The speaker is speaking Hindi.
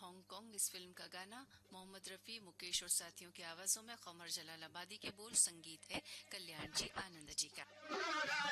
हांगकांग इस फिल्म का गाना मोहम्मद रफी, मुकेश और साथियों की आवाजों में कमर जलालाबादी के बोल, संगीत है कल्याण जी आनंद जी का।